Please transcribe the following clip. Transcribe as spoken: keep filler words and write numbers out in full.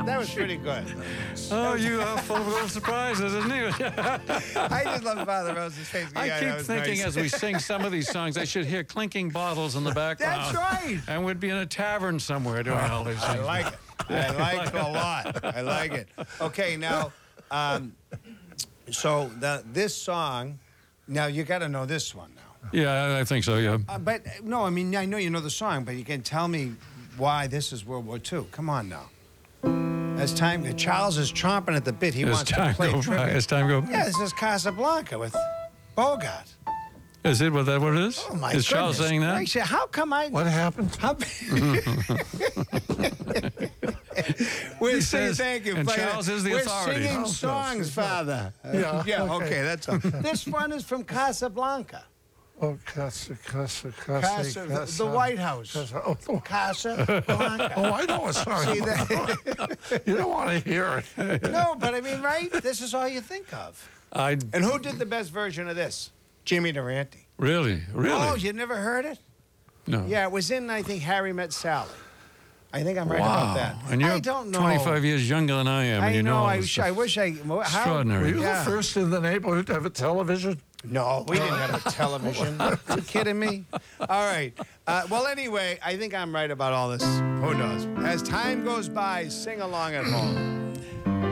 That was pretty good. Oh, you are full of surprises, isn't he? I just love Father Rose's face. I Yeah, keep that was thinking nice. as we sing some of these songs, I should hear clinking bottles in the background. That's right. And we'd be in a tavern somewhere doing all these I things. like it. I like it a lot. I like it. Okay, now, um, so the, this song, now you got to know this one now. Yeah, I think so, yeah. Uh, but, no, I mean, I know you know the song, but you can tell me why this is World War Two. Come on now. As time, Charles is chomping at the bit. He As wants to time play go by, trivia. as time go by. Yeah, this is Casablanca with Bogart. Is it what that what it is? Oh, my Is Charles goodness saying that? gracious, how come I... What happened? How, we're He singing, says- thank you. and but, uh, Charles is the we're authority. singing Oh, songs, yes. Father. Yeah, yeah, okay, okay. that's all. This one is from Casablanca. Oh, Casa, Casa, Casa, Casa, the, the White House. Casa. Oh, oh, Casablanca. oh, I know a song. See that? You don't want to hear it. No, but I mean, right? This is all you think of. I And who did the best version of this? Jimmy Durante. really, really? Oh, you never heard it? No. Yeah, it was in, I think, Harry Met Sally. I think I'm right Wow. about that. And you're I don't know. twenty-five years younger than I am, and I you know, know. all I, this wish, stuff. I wish I. How, Extraordinary. Were you Yeah. the first in the neighborhood to have a television? No, we didn't have a television. Are you kidding me? All right. Uh, well, anyway, I think I'm right about all this. Who knows? As time goes by, sing along at home.